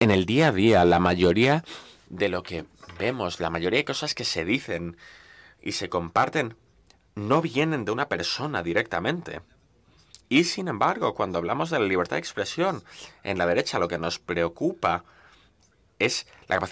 En el día a día, la mayoría de lo que vemos, la mayoría de cosas que se dicen y se comparten, no vienen de una persona directamente. Y sin embargo, cuando hablamos de la libertad de expresión, en la derecha lo que nos preocupa es la capacidad